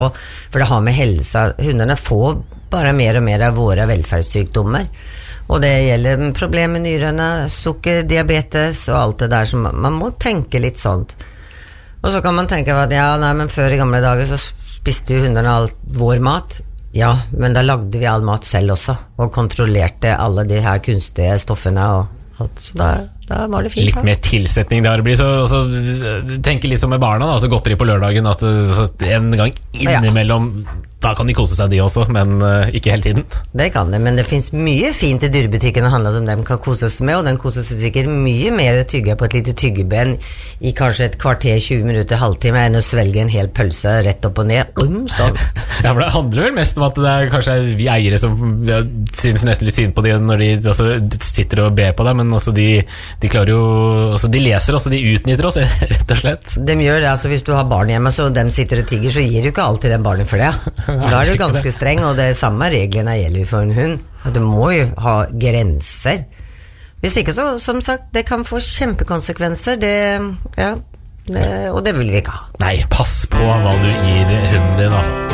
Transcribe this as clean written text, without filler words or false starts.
For det har med hälsa, hundarna får bara mer och mer av våra välfärdssjukdomar. Och det gäller problem med nyrarna, socker, diabetes och allt det där som man må tänka lite sånt. Och så kan man tänka att men før i gamle dager så spiste ju hundarna all vår mat. Ja, men da lagde vi all mat selv også, og kontrollerte alle de her kunstige stoffene og alt, så da var det fint. Litt mer tilsetning der det blir, så tenker litt som med barna da, så godteri på lørdagen, at en gang innimellom, da kan de kose seg de også, men ikke hele tiden. Det kan det, men det finns mye fint i dyrebutikken og handla som de kan kose seg med, og den koser seg sikkert mye mer å tygge på et lite tyggeben i kanskje et kvarter, 20 minutter, halvtime, enn å svelge en hel pølse rett opp og ned, sånn. Ja, for det handler vel mest om at det kanskje vi eiere som synes nesten litt synd på de når de sitter og ber på det, men også de klarer jo, de leser oss, de utnytter oss, rett og slett. De gjør det, hvis du har barn hjemme, så de sitter og tigger, så gir du ikke alltid den barnet for det. Da du ganske streng, og det samme reglene gjelder for en hund. At du må jo ha grenser. Hvis ikke så, som sagt, det kan få kjempekonsekvenser, og det vil vi ikke ha. Nei, pass på hva du gir hunden din, altså.